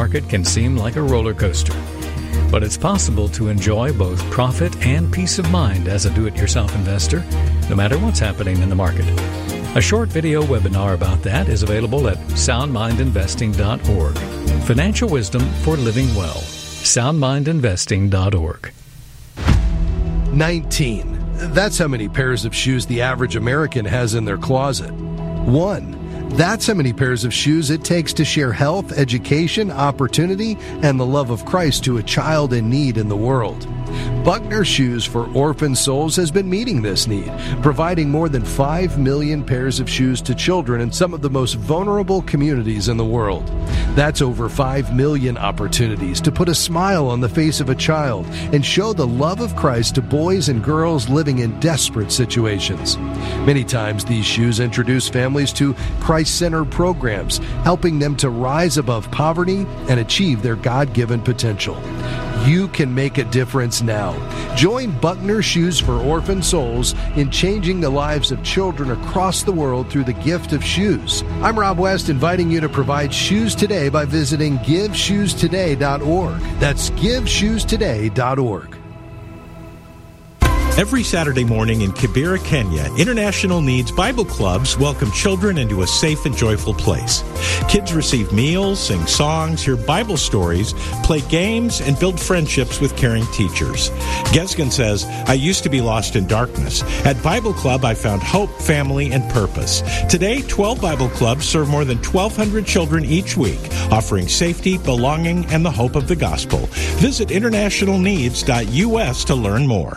market can seem like a roller coaster, but it's possible to enjoy both profit and peace of mind as a do-it-yourself investor, no matter what's happening in the market. A short video webinar about that is available at soundmindinvesting.org. Financial wisdom for living well. soundmindinvesting.org. 19. That's how many pairs of shoes the average American has in their closet. 1. That's how many pairs of shoes it takes to share health, education, opportunity, and the love of Christ to a child in need in the world. Buckner Shoes for Orphan Souls has been meeting this need, providing more than 5 million pairs of shoes to children in some of the most vulnerable communities in the world. That's over 5 million opportunities to put a smile on the face of a child and show the love of Christ to boys and girls living in desperate situations. Many times these shoes introduce families to Christ-centered programs, helping them to rise above poverty and achieve their God-given potential. You can make a difference now. Join Buckner Shoes for Orphan Souls in changing the lives of children across the world through the gift of shoes. I'm Rob West, inviting you to provide shoes today by visiting GiveShoesToday.org. That's GiveShoesToday.org. Every Saturday morning in Kibera, Kenya, International Needs Bible Clubs welcome children into a safe and joyful place. Kids receive meals, sing songs, hear Bible stories, play games, and build friendships with caring teachers. Gesgen says, I used to be lost in darkness. At Bible Club, I found hope, family, and purpose. Today, 12 Bible Clubs serve more than 1,200 children each week, offering safety, belonging, and the hope of the gospel. Visit internationalneeds.us to learn more.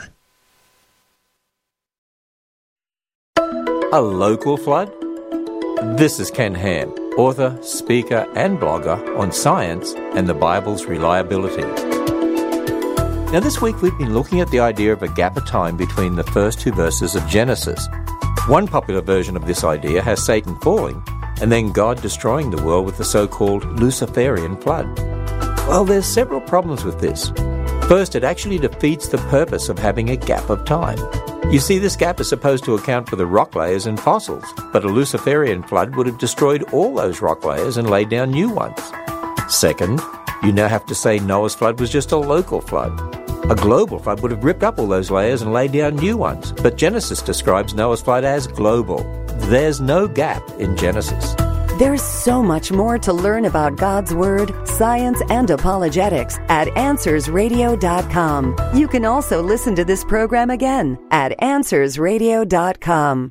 A local flood? This is Ken Ham, author, speaker, and blogger on science and the Bible's reliability. Now this week we've been looking at the idea of a gap of time between the first two verses of Genesis. One popular version of this idea has Satan falling, and then God destroying the world with the so-called Luciferian flood. Well, there's several problems with this. First, it actually defeats the purpose of having a gap of time. You see, this gap is supposed to account for the rock layers and fossils, but a Luciferian flood would have destroyed all those rock layers and laid down new ones. Second, you now have to say Noah's flood was just a local flood. A global flood would have ripped up all those layers and laid down new ones, but Genesis describes Noah's flood as global. There's no gap in Genesis. There's so much more to learn about God's Word, science, and apologetics at AnswersRadio.com. You can also listen to this program again at AnswersRadio.com.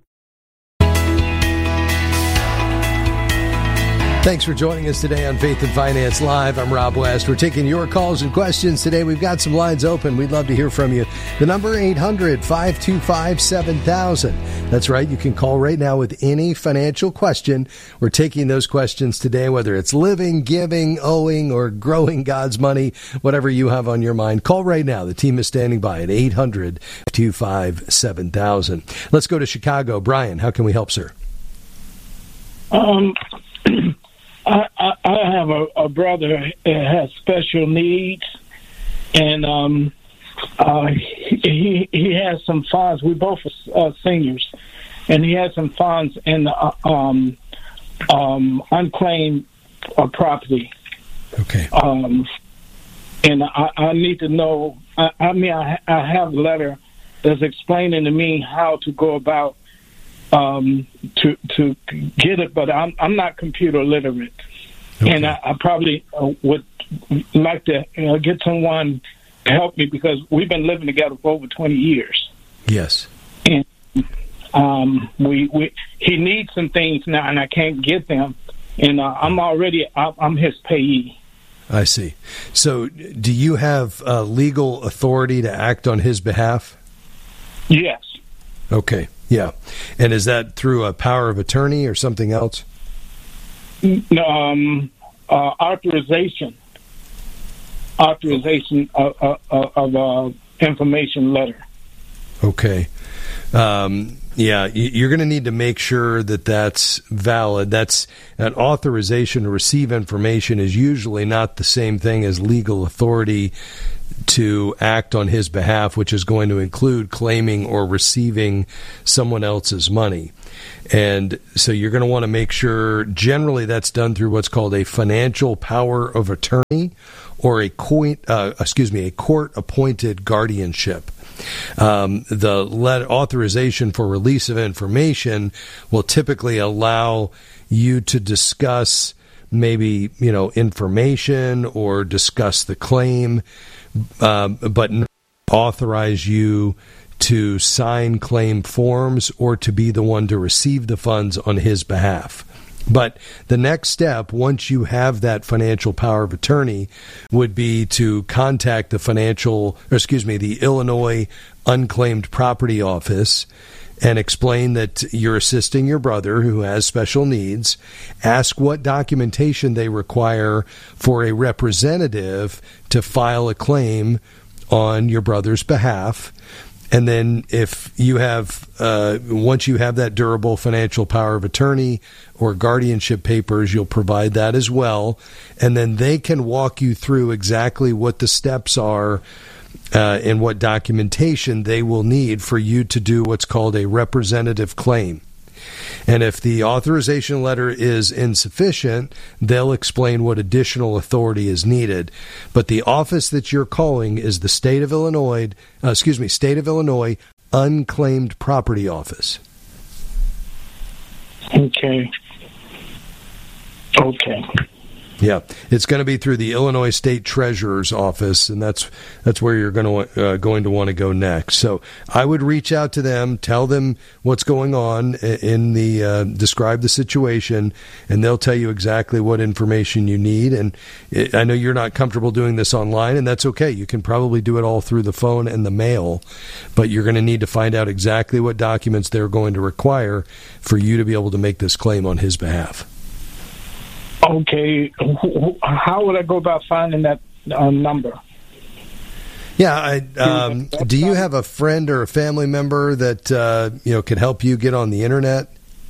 Thanks for joining us today on Faith and Finance Live. I'm Rob West. We're taking your calls and questions today. We've got some lines open. We'd love to hear from you. The number 800-525-7000. That's right. You can call right now with any financial question. We're taking those questions today, whether it's living, giving, owing, or growing God's money, whatever you have on your mind. Call right now. The team is standing by at 800-525-7000. Let's go to Chicago. Brian, how can we help, sir? I have a brother that has special needs, and he has some funds. We both are seniors, and he has some funds in the unclaimed property. Okay. And I need to know. I have a letter that's explaining to me how to go about to get it, but I'm not computer literate, okay. And I probably would like to get someone to help me because we've been living together for over 20 years. Yes, and he needs some things now, and I can't get them, and I'm his payee. I see. So, do you have legal authority to act on his behalf? Yes. Okay. Yeah. And is that through a power of attorney or something else? Authorization of information letter. Okay. Yeah, you're going to need to make sure that that's valid. That's an authorization to receive information is usually not the same thing as legal authority to act on his behalf, which is going to include claiming or receiving someone else's money. And so you're going to want to make sure, generally that's done through what's called a financial power of attorney or a court-appointed guardianship. The authorization for release of information will typically allow you to discuss maybe, information or discuss the claim, but not authorize you to sign claim forms or to be the one to receive the funds on his behalf. But the next step, once you have that financial power of attorney, would be to contact the Illinois Unclaimed Property Office and explain that you're assisting your brother who has special needs. Ask what documentation they require for a representative to file a claim on your brother's behalf. And then if you have, once you have that durable financial power of attorney or guardianship papers, you'll provide that as well. And then they can walk you through exactly what the steps are and what documentation they will need for you to do what's called a representative claim. And if the authorization letter is insufficient, they'll explain what additional authority is needed. But the office that you're calling is the State of Illinois Unclaimed Property Office. Okay. Yeah, it's going to be through the Illinois State Treasurer's Office, and that's where you're going to want to go next. So I would reach out to them, tell them what's going on describe the situation, and they'll tell you exactly what information you need. And I know you're not comfortable doing this online, and that's okay. You can probably do it all through the phone and the mail, but you're going to need to find out exactly what documents they're going to require for you to be able to make this claim on his behalf. Okay, how would I go about finding that number? Yeah, do you have a friend or a family member that could help you get on the internet?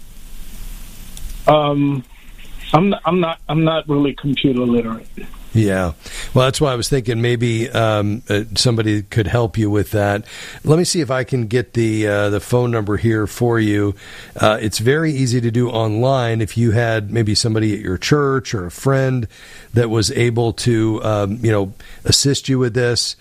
I'm not really computer literate. Yeah, well, that's why I was thinking maybe somebody could help you with that. Let me see if I can get the phone number here for you. It's very easy to do online. If you had maybe somebody at your church or a friend that was able to assist you with this,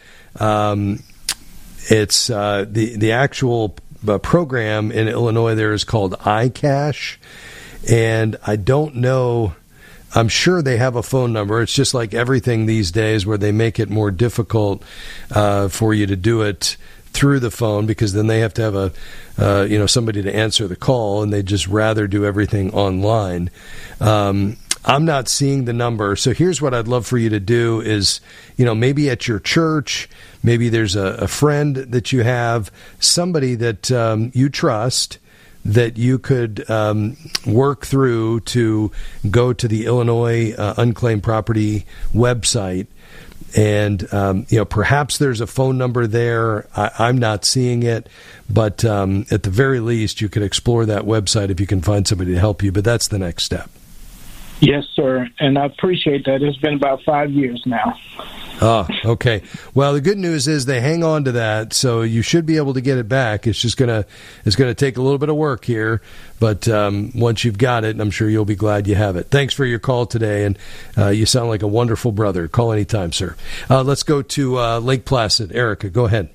it's the actual program in Illinois there is called iCash, and I don't know. I'm sure they have a phone number. It's just like everything these days where they make it more difficult for you to do it through the phone, because then they have to have somebody to answer the call, and they just rather do everything online. I'm not seeing the number. So here's what I'd love for you to do is, maybe at your church, maybe there's a friend that you have, somebody that you trust, that you could work through to go to the Illinois Unclaimed Property website. And, perhaps there's a phone number there. I'm not seeing it. But at the very least, you could explore that website if you can find somebody to help you. But that's the next step. Yes, sir. And I appreciate that. It's been about 5 years now. Oh, okay. Well, the good news is they hang on to that, so you should be able to get it back. It's just gonna take a little bit of work here, but once you've got it, I'm sure you'll be glad you have it. Thanks for your call today, and you sound like a wonderful brother. Call anytime, sir. Let's go to Lake Placid. Erica, go ahead.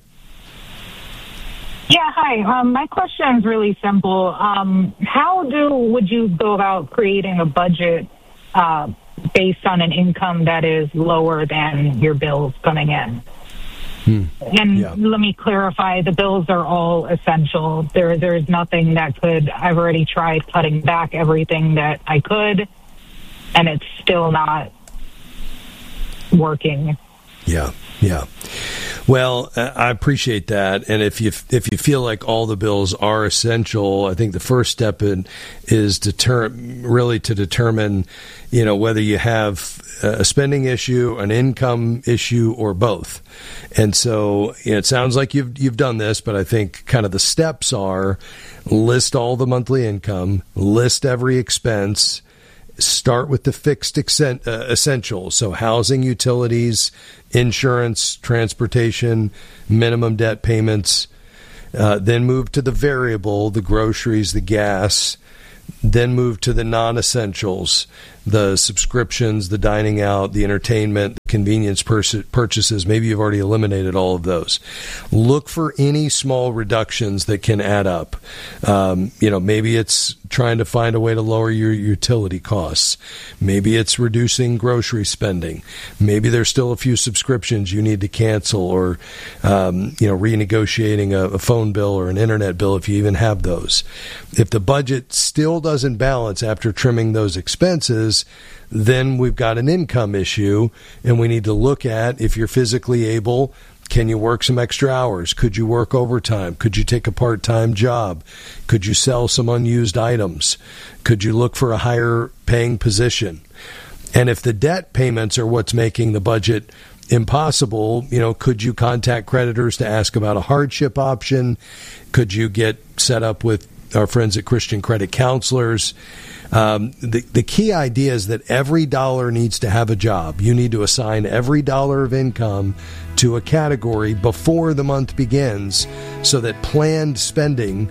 Yeah, hi. My question is really simple. How would you go about creating a budget based on an income that is lower than your bills coming in? Let me clarify, the bills are all essential. There's nothing that I've already tried cutting back everything that I could, and it's still not working. Yeah. Well, I appreciate that, and if you feel like all the bills are essential, I think the first step is to determine, whether you have a spending issue, an income issue, or both. And so it sounds like you've done this, but I think kind of the steps are: list all the monthly income, list every expense, Start with the fixed essentials, so housing, utilities, insurance, transportation, minimum debt payments. Then move to the variable, the groceries, the gas. Then move to the non-essentials, the subscriptions, the dining out, the entertainment, the convenience purchases. Maybe you've already eliminated all of those. Look for any small reductions that can add up. Maybe it's trying to find a way to lower your utility costs. Maybe it's reducing grocery spending. Maybe there's still a few subscriptions you need to cancel, or renegotiating a phone bill or an internet bill if you even have those. If the budget still doesn't balance after trimming those expenses, then we've got an income issue, and we need to look at, if you're physically able, can you work some extra hours? Could you work overtime? Could you take a part-time job? Could you sell some unused items? Could you look for a higher paying position? And if the debt payments are what's making the budget impossible, could you contact creditors to ask about a hardship option? Could you get set up with our friends at Christian Credit Counselors? The key idea is that every dollar needs to have a job. You need to assign every dollar of income to a category before the month begins, so that planned spending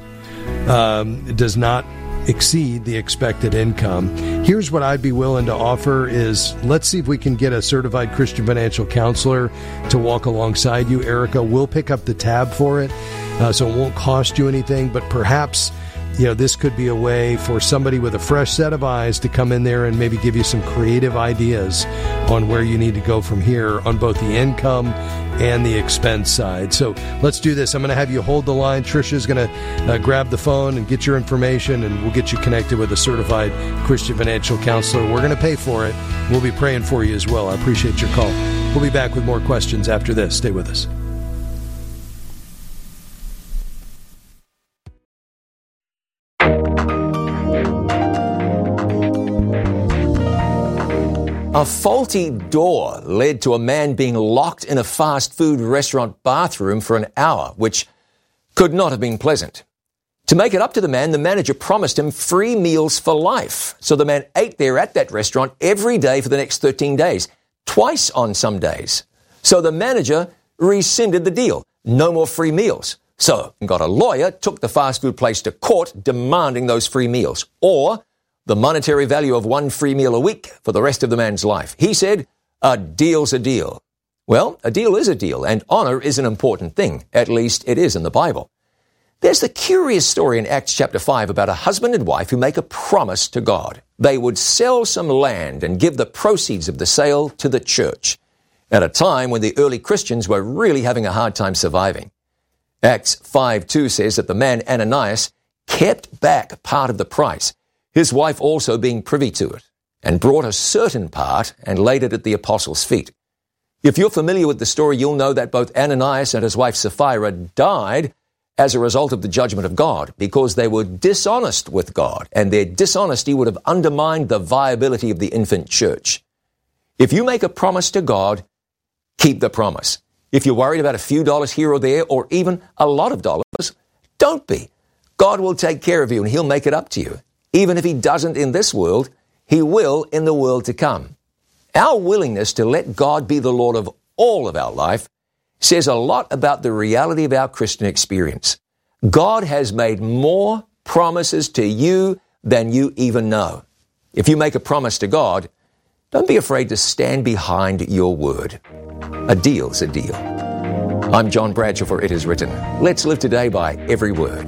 does not exceed the expected income. Here's what I'd be willing to offer is, let's see if we can get a certified Christian financial counselor to walk alongside you. Erica will pick up the tab for it, so it won't cost you anything, but perhaps this could be a way for somebody with a fresh set of eyes to come in there and maybe give you some creative ideas on where you need to go from here on both the income and the expense side. So let's do this. I'm going to have you hold the line. Trisha's going to grab the phone and get your information, and we'll get you connected with a certified Christian financial counselor. We're going to pay for it. We'll be praying for you as well. I appreciate your call. We'll be back with more questions after this. Stay with us. A faulty door led to a man being locked in a fast food restaurant bathroom for an hour, which could not have been pleasant. To make it up to the man, the manager promised him free meals for life. So the man ate there at that restaurant every day for the next 13 days, twice on some days. So the manager rescinded the deal. No more free meals. So he got a lawyer, took the fast food place to court demanding those free meals, or the monetary value of one free meal a week for the rest of the man's life. He said, a deal's a deal. Well, a deal is a deal, and honor is an important thing. At least it is in the Bible. There's the curious story in Acts chapter 5 about a husband and wife who make a promise to God. They would sell some land and give the proceeds of the sale to the church at a time when the early Christians were really having a hard time surviving. Acts 5:2 says that the man Ananias kept back part of the price, his wife also being privy to it, and brought a certain part and laid it at the apostles' feet. If you're familiar with the story, you'll know that both Ananias and his wife Sapphira died as a result of the judgment of God because they were dishonest with God, and their dishonesty would have undermined the viability of the infant church. If you make a promise to God, keep the promise. If you're worried about a few dollars here or there, or even a lot of dollars, don't be. God will take care of you, and He'll make it up to you. Even if He doesn't in this world, He will in the world to come. Our willingness to let God be the Lord of all of our life says a lot about the reality of our Christian experience. God has made more promises to you than you even know. If you make a promise to God, don't be afraid to stand behind your word. A deal's a deal. I'm John Bradshaw for It Is Written. Let's live today by every word.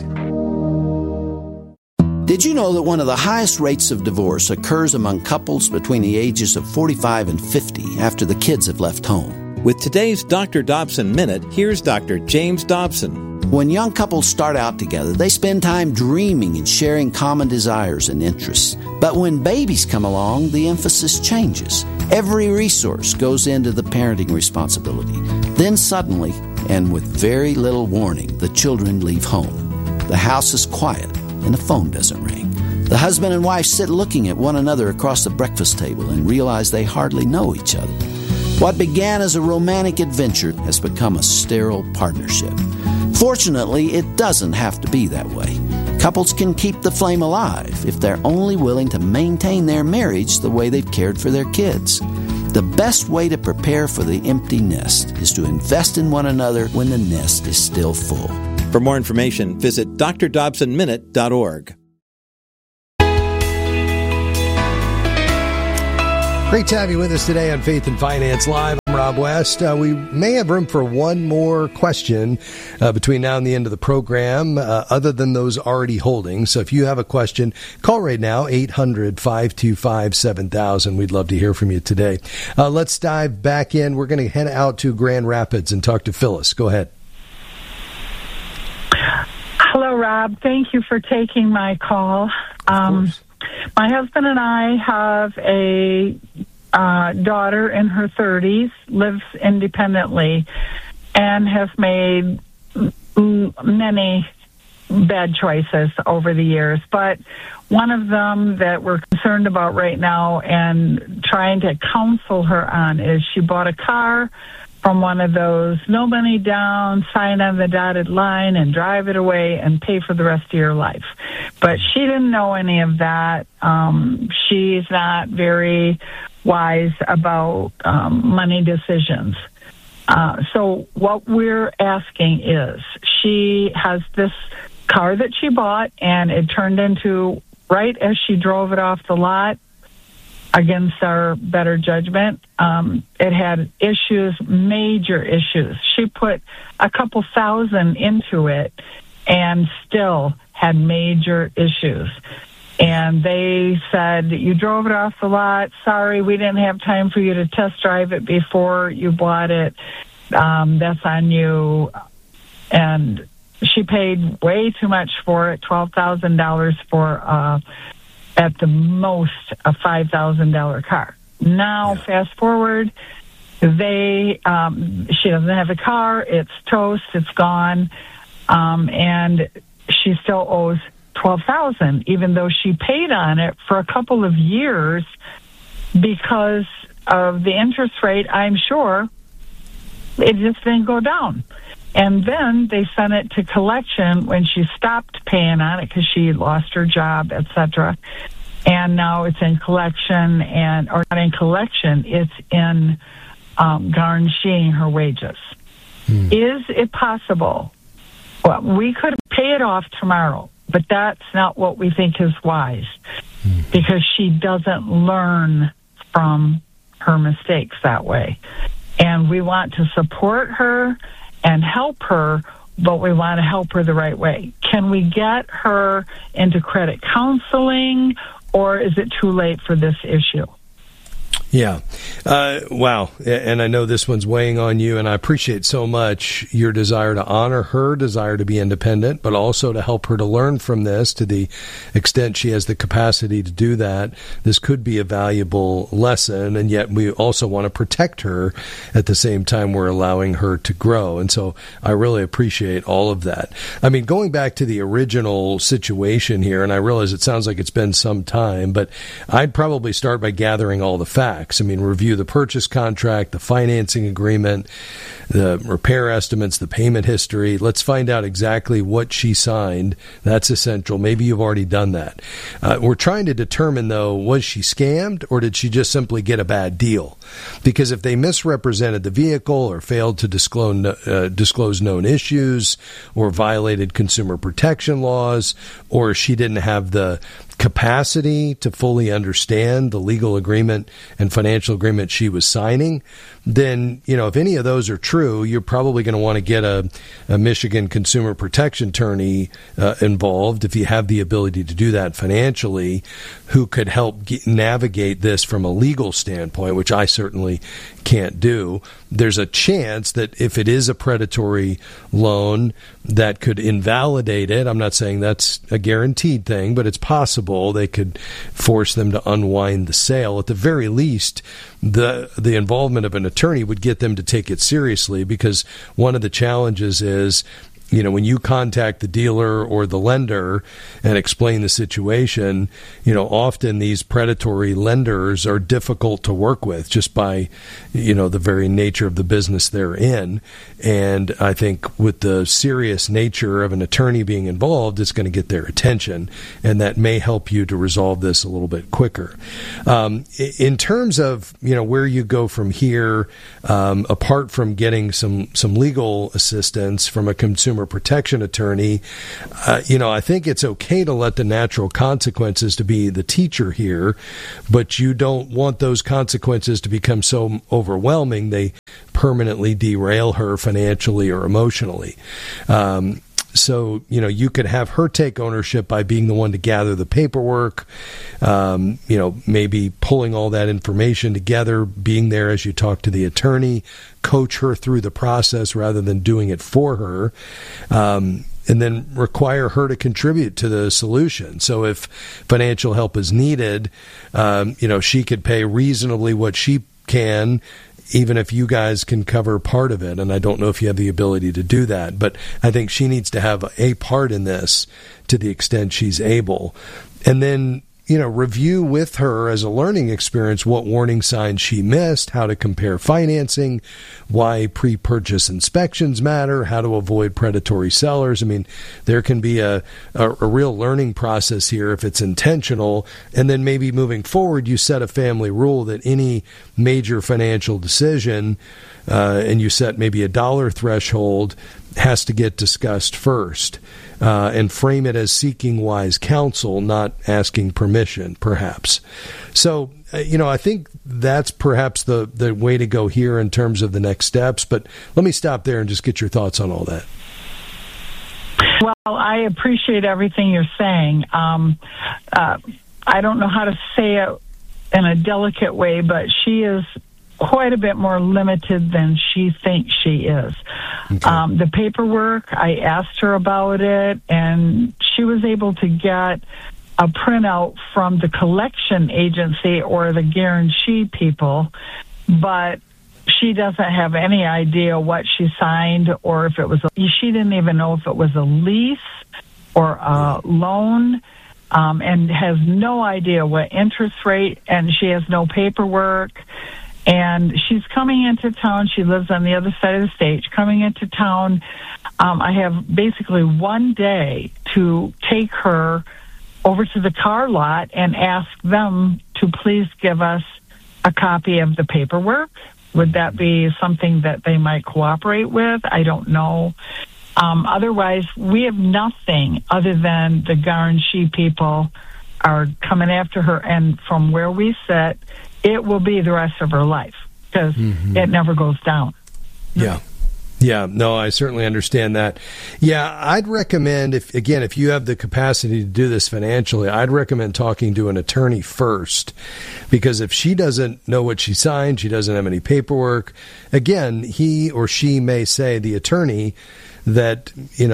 Did you know that one of the highest rates of divorce occurs among couples between the ages of 45 and 50 after the kids have left home? With today's Dr. Dobson Minute, here's Dr. James Dobson. When young couples start out together, they spend time dreaming and sharing common desires and interests. But when babies come along, the emphasis changes. Every resource goes into the parenting responsibility. Then suddenly, and with very little warning, the children leave home. The house is quiet, and the phone doesn't ring. The husband and wife sit looking at one another across the breakfast table and realize they hardly know each other. What began as a romantic adventure has become a sterile partnership. Fortunately, it doesn't have to be that way. Couples can keep the flame alive if they're only willing to maintain their marriage the way they've cared for their kids. The best way to prepare for the empty nest is to invest in one another when the nest is still full. For more information, visit drdobsonminute.org. Great to have you with us today on Faith and Finance Live. I'm Rob West. We may have room for one more question between now and the end of the program, other than those already holding. So if you have a question, call right now, 800-525-7000. We'd love to hear from you today. Let's dive back in. We're going to head out to Grand Rapids and talk to Phyllis. Go ahead. Hello, Rob. Thank you for taking my call. My husband and I have a daughter in her 30s, lives independently, and has made many bad choices over the years. But one of them that we're concerned about right now and trying to counsel her on is she bought a car from one of those no money down, sign on the dotted line and drive it away and pay for the rest of your life. But she didn't know any of that. She's not very wise about money decisions. So what we're asking is, she has this car that she bought, and it turned into, right as she drove it off the lot, against our better judgment, it had issues, major issues. She put a couple thousand into it and still had major issues. And they said, you drove it off the lot. Sorry, we didn't have time for you to test drive it before you bought it. That's on you. And she paid way too much for it, $12,000 for at the most a $5,000 car. Now, fast forward, she doesn't have a car. It's toast. It's gone, and she still owes $12,000, even though she paid on it for a couple of years because of the interest rate. I'm sure it just didn't go down. And then they sent it to collection when she stopped paying on it because she lost her job, etc. And now it's in collection, or not in collection, it's in garnishing her wages. Is it possible? Well, we could pay it off tomorrow, but that's not what we think is wise because she doesn't learn from her mistakes that way. And we want to support her and help her, but we want to help her the right way. Can we get her into credit counseling, or is it too late for this issue? Yeah. Wow. And I know this one's weighing on you, and I appreciate so much your desire to honor her desire to be independent, but also to help her to learn from this to the extent she has the capacity to do that. This could be a valuable lesson, and yet we also want to protect her at the same time we're allowing her to grow. And so I really appreciate all of that. I mean, going back to the original situation here, and I realize it sounds like it's been some time, but I'd probably start by gathering all the facts. I mean, review the purchase contract, the financing agreement, the repair estimates, the payment history. Let's find out exactly what she signed. That's essential. Maybe you've already done that. We're trying to determine, though, was she scammed or did she just simply get a bad deal? Because if they misrepresented the vehicle or failed to disclose known issues or violated consumer protection laws, or she didn't have the capacity to fully understand the legal agreement and financial agreement she was signing, then, if any of those are true, you're probably going to want to get a Michigan consumer protection attorney involved if you have the ability to do that financially, who could help navigate this from a legal standpoint, which I certainly can't do. There's a chance that if it is a predatory loan, that could invalidate it. I'm not saying that's a guaranteed thing, but it's possible they could force them to unwind the sale. At the very least, the involvement of an attorney would get them to take it seriously, because one of the challenges is when you contact the dealer or the lender and explain the situation, often these predatory lenders are difficult to work with just by, the very nature of the business they're in. And I think with the serious nature of an attorney being involved, it's going to get their attention, and that may help you to resolve this a little bit quicker. In terms of, where you go from here, apart from getting some legal assistance from a consumer protection attorney, I think it's okay to let the natural consequences to be the teacher here, but you don't want those consequences to become so overwhelming they permanently derail her financially or emotionally. So, you could have her take ownership by being the one to gather the paperwork, maybe pulling all that information together, being there as you talk to the attorney, coach her through the process rather than doing it for her, and then require her to contribute to the solution. So if financial help is needed, she could pay reasonably what she can, even if you guys can cover part of it. And I don't know if you have the ability to do that, but I think she needs to have a part in this to the extent she's able. And then, review with her as a learning experience what warning signs she missed, how to compare financing, why pre-purchase inspections matter, how to avoid predatory sellers. I mean, there can be a real learning process here if it's intentional. And then maybe moving forward, you set a family rule that any major financial decision, and you set maybe a dollar threshold, has to get discussed first. And frame it as seeking wise counsel, not asking permission, perhaps. So, I think that's perhaps the way to go here in terms of the next steps. But let me stop there and just get your thoughts on all that. Well, I appreciate everything you're saying. I don't know how to say it in a delicate way, but she is quite a bit more limited than she thinks she is. Okay. The paperwork, I asked her about it, and she was able to get a printout from the collection agency or the guarantee people, but she doesn't have any idea what she signed or if it was she didn't even know if it was a lease or a loan, and has no idea what interest rate, and she has no paperwork. And she's coming into town. She lives on the other side of the state. Coming into town, I have basically one day to take her over to the car lot and ask them to please give us a copy of the paperwork. Would that be something that they might cooperate with? I don't know. Otherwise, we have nothing other than the guarantee people are coming after her. And from where we sit, it will be the rest of her life because it never goes down. Yeah. Yeah, no, I certainly understand that. Yeah, I'd recommend, if you have the capacity to do this financially, I'd recommend talking to an attorney first, because if she doesn't know what she signed, she doesn't have any paperwork, again, he or she may say, the attorney, that,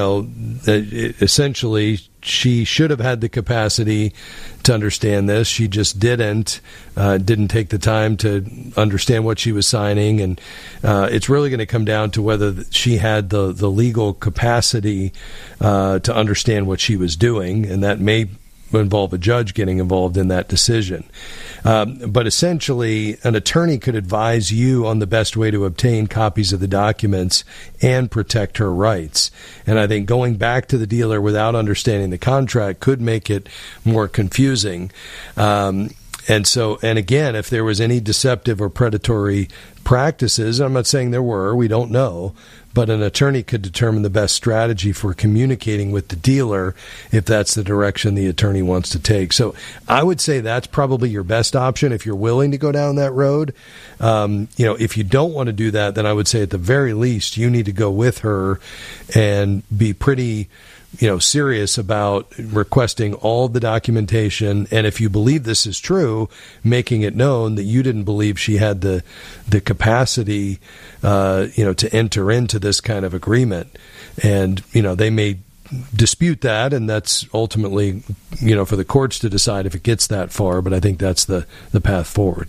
essentially she should have had the capacity to understand this. She just didn't take the time to understand what she was signing. And it's really going to come down to whether she had the legal capacity to understand what she was doing. And that may involve a judge getting involved in that decision. But essentially, an attorney could advise you on the best way to obtain copies of the documents and protect her rights. And I think going back to the dealer without understanding the contract could make it more confusing. And again, if there was any deceptive or predatory practices, I'm not saying there were, we don't know, but an attorney could determine the best strategy for communicating with the dealer if that's the direction the attorney wants to take. So I would say that's probably your best option if you're willing to go down that road. If you don't want to do that, then I would say at the very least you need to go with her and be pretty serious about requesting all the documentation, and if you believe this is true, making it known that you didn't believe she had the capacity, to enter into this kind of agreement. And, they may dispute that, and that's ultimately, for the courts to decide if it gets that far, but I think that's the path forward.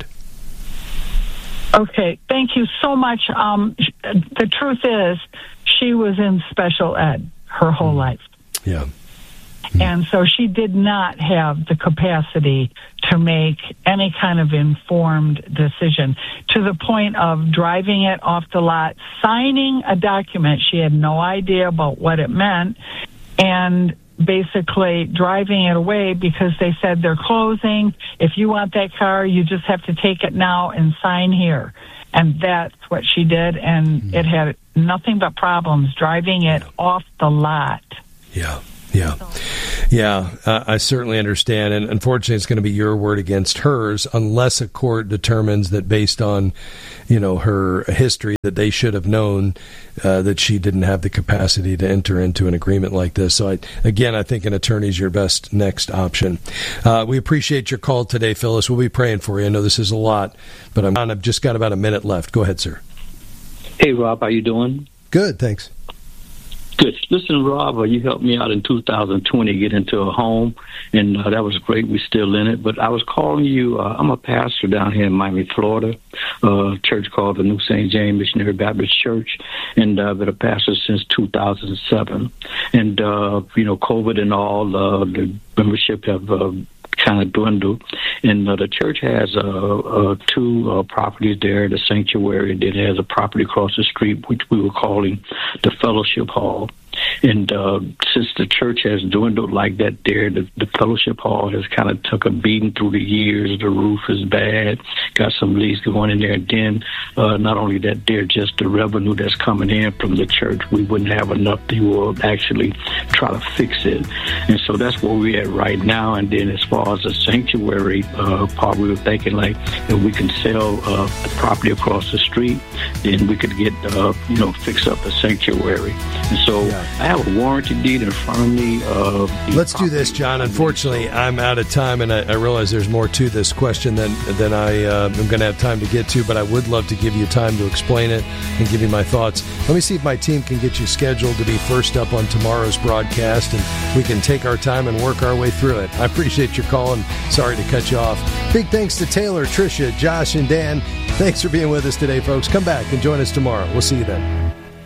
Okay, thank you so much. The truth is, she was in special ed. her whole life. Yeah. And so she did not have the capacity to make any kind of informed decision, to the point of driving it off the lot, signing a document. She had no idea about what it meant, and basically driving it away because they said they're closing. If you want that car, you just have to take it now and sign here. And that's what she did, and it had nothing but problems driving it off the lot. Yeah. I certainly understand, and unfortunately, it's going to be your word against hers unless a court determines that, based on, her history, that they should have known that she didn't have the capacity to enter into an agreement like this. So, I think an attorney is your best next option. We appreciate your call today, Phyllis. We'll be praying for you. I know this is a lot, but I've just got about a minute left. Go ahead, sir. Hey, Rob, how you doing? Good, thanks. Good. Listen, Rob, you helped me out in 2020 get into a home, and that was great. We're still in it. But I was calling you. I'm a pastor down here in Miami, Florida, a church called the New St. James Missionary Baptist Church, and been a pastor since 2007. And, COVID and all, the membership have kind of dwindled. And the church has two properties there, the sanctuary, and then it has a property across the street, which we were calling the Fellowship Hall. And since the church has dwindled like that there, the Fellowship Hall has kind of took a beating through the years. The roof is bad, got some leaks going in there. And then not only that, there, just the revenue that's coming in from the church, we wouldn't have enough to actually try to fix it. And so that's where we're at right now. And then as far as the sanctuary part, we were thinking like if we can sell the property across the street, then we could get, fix up the sanctuary. And so I have a warranty deed in front of me. Let's do this, John. Unfortunately, I'm out of time, and I realize there's more to this question than I am going to have time to get to, but I would love to give you time to explain it and give you my thoughts. Let me see if my team can get you scheduled to be first up on tomorrow's broadcast, and we can take our time and work our way through it. I appreciate your call, and sorry to cut you off. Big thanks to Taylor, Tricia, Josh, and Dan. Thanks for being with us today, folks. Come back and join us tomorrow. We'll see you then.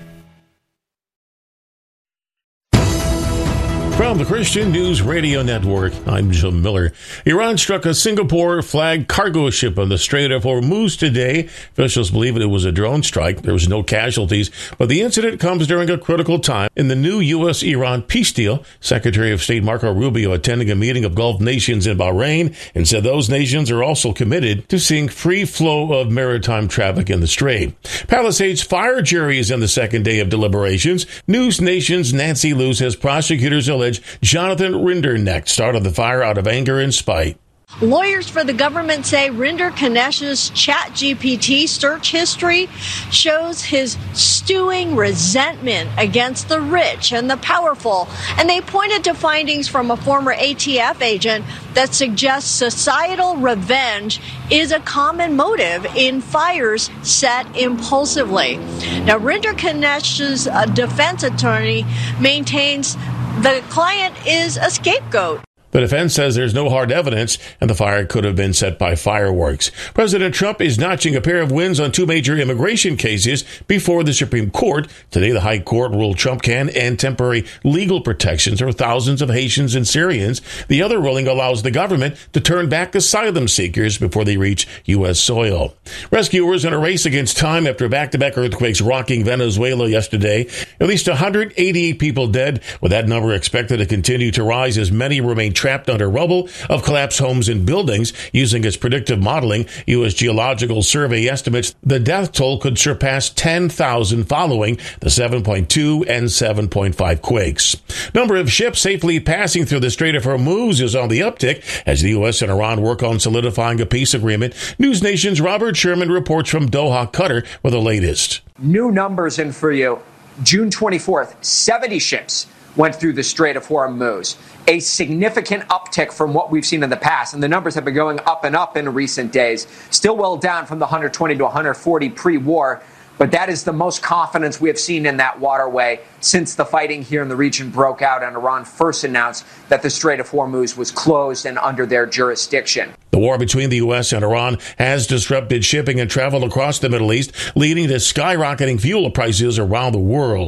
From the Christian News Radio Network, I'm Jim Miller. Iran struck a Singapore-flagged cargo ship on the Strait of Hormuz today. Officials believe it was a drone strike. There was no casualties, but the incident comes during a critical time in the new U.S.-Iran peace deal. Secretary of State Marco Rubio attending a meeting of Gulf nations in Bahrain and said those nations are also committed to seeing free flow of maritime traffic in the Strait. Palisades fire jury is in the second day of deliberations. News Nation's Nancy Liu says prosecutors allege Jonathan Rinderknecht started the fire out of anger and spite. Lawyers for the government say Rinderknecht's ChatGPT search history shows his stewing resentment against the rich and the powerful, and they pointed to findings from a former ATF agent that suggests societal revenge is a common motive in fires set impulsively. Now, Rinderknecht's defense attorney maintains the client is a scapegoat. The defense says there's no hard evidence and the fire could have been set by fireworks. President Trump is notching a pair of wins on two major immigration cases before the Supreme Court. Today, the High Court ruled Trump can end temporary legal protections for thousands of Haitians and Syrians. The other ruling allows the government to turn back asylum seekers before they reach U.S. soil. Rescuers in a race against time after back-to-back earthquakes rocking Venezuela yesterday. At least 188 people dead, with that number expected to continue to rise as many remain trapped under rubble of collapsed homes and buildings. Using its predictive modeling, U.S. Geological Survey estimates the death toll could surpass 10,000 following the 7.2 and 7.5 quakes. Number of ships safely passing through the Strait of Hormuz is on the uptick as the U.S. and Iran work on solidifying a peace agreement. News Nation's Robert Sherman reports from Doha, Qatar, with the latest. New numbers in for you. June 24th, 70 ships went through the Strait of Hormuz, a significant uptick from what we've seen in the past. And the numbers have been going up and up in recent days, still well down from the 120 to 140 pre-war. But that is the most confidence we have seen in that waterway since the fighting here in the region broke out and Iran first announced that the Strait of Hormuz was closed and under their jurisdiction. The war between the U.S. and Iran has disrupted shipping and travel across the Middle East, leading to skyrocketing fuel prices around the world.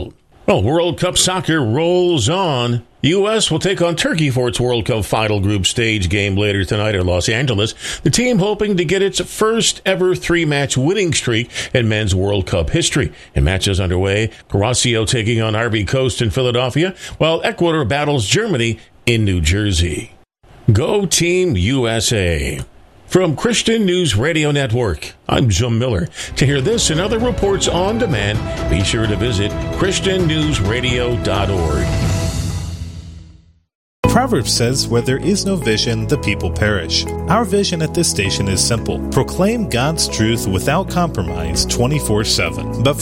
Well, World Cup soccer rolls on. The U.S. will take on Turkey for its World Cup final group stage game later tonight in Los Angeles. The team hoping to get its first ever 3-match winning streak in men's World Cup history. And matches underway, Curacao taking on Ivory Coast in Philadelphia, while Ecuador battles Germany in New Jersey. Go Team USA. From Christian News Radio Network, I'm Jim Miller. To hear this and other reports on demand, be sure to visit ChristianNewsRadio.org. Proverbs says, where there is no vision, the people perish. Our vision at this station is simple. Proclaim God's truth without compromise 24/7. But